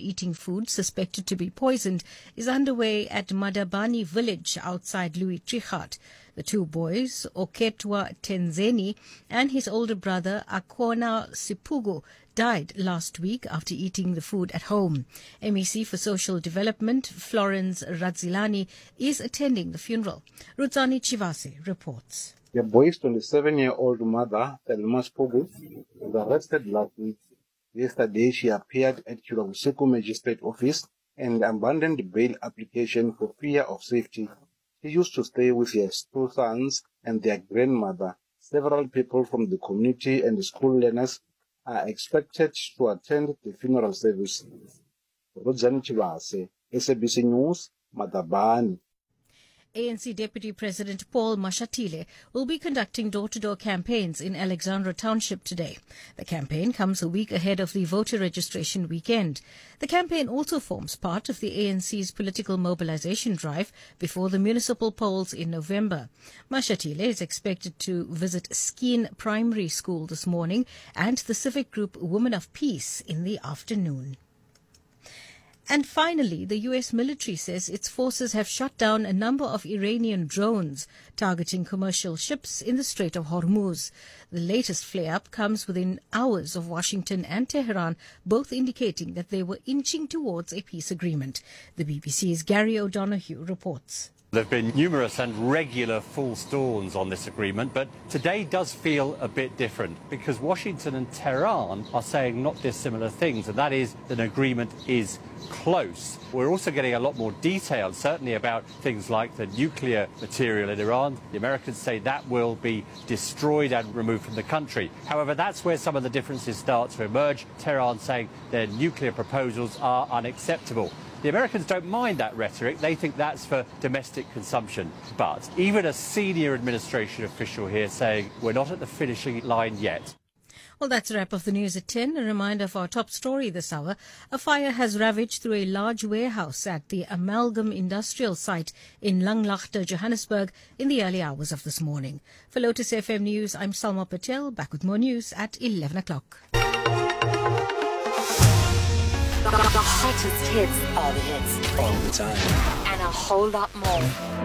eating food suspected to be poisoned is underway at Madabani village outside Louis Trichardt. The two boys, Oketwa Tenzeni and his older brother Akona Sipugu, died last week after eating the food at home. MEC for Social Development, Florence Radzilani, is attending the funeral. Rutsani Chivase reports. The boy's 27-year-old mother, Thelma Sipugu, was arrested last week. Yesterday, she appeared at Chiroguseko Magistrate Office and abandoned the bail application for fear of safety. She used to stay with her two sons and their grandmother. Several people from the community and the school learners are expected to attend the funeral service. Rudzani Chivase, SABC News, Madabani. ANC Deputy President Paul Mashatile will be conducting door-to-door campaigns in Alexandra Township today. The campaign comes a week ahead of the voter registration weekend. The campaign also forms part of the ANC's political mobilization drive before the municipal polls in November. Mashatile is expected to visit Skeen Primary School this morning and the civic group Women of Peace in the afternoon. And finally, the U.S. military says its forces have shot down a number of Iranian drones targeting commercial ships in the Strait of Hormuz. The latest flare-up comes within hours of Washington and Tehran, both indicating that they were inching towards a peace agreement. The BBC's Gary O'Donoghue reports. There have been numerous and regular false dawns on this agreement, but today does feel a bit different because Washington and Tehran are saying not dissimilar things, and that is that an agreement is close. We're also getting a lot more detail, certainly about things like the nuclear material in Iran. The Americans say that will be destroyed and removed from the country. However, that's where some of the differences start to emerge. Tehran saying their nuclear proposals are unacceptable. The Americans don't mind that rhetoric. They think that's for domestic consumption. But even a senior administration official here saying we're not at the finishing line yet. Well, that's a wrap of the news at 10. A reminder of our top story this hour. A fire has ravaged through a large warehouse at the Amalgam Industrial Site in Langlaagte, Johannesburg, in the early hours of this morning. For Lotus FM News, I'm Salma Patel, back with more news at 11 o'clock. The hottest hits are the hits. All the time. And a whole lot more.